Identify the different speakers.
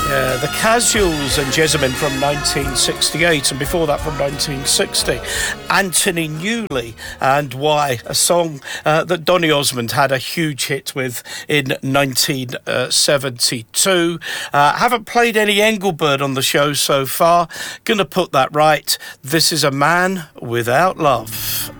Speaker 1: The Casuals and Jessamine from 1968, and before that from 1960, Anthony Newley and Why, a song that Donny Osmond had a huge hit with in 1972. Haven't played any Engelbert on the show so far. Gonna put that right. This is A Man Without Love.